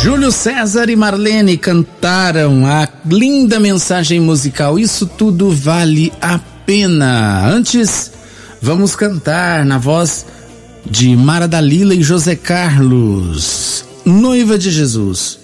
Júlio César e Marlene cantaram a linda mensagem musical Isso Tudo Vale a Pena. Antes, vamos cantar na voz de Mara Dalila e José Carlos, Noiva de Jesus.